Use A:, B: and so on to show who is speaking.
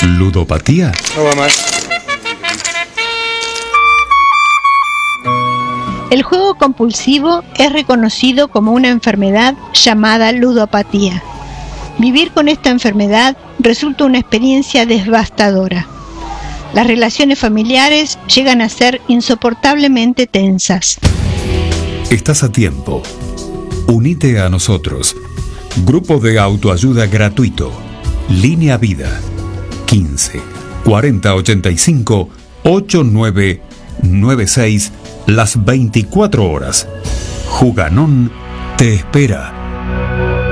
A: ¿Ludopatía?
B: No va más.
C: El juego compulsivo es reconocido como una enfermedad llamada ludopatía. Vivir con esta enfermedad resulta una experiencia devastadora. Las relaciones familiares llegan a ser insoportablemente tensas.
A: Estás a tiempo. Unite a nosotros. Grupo de autoayuda gratuito. Línea Vida. 15 40 85 8996 las 24 horas. Juganón te espera.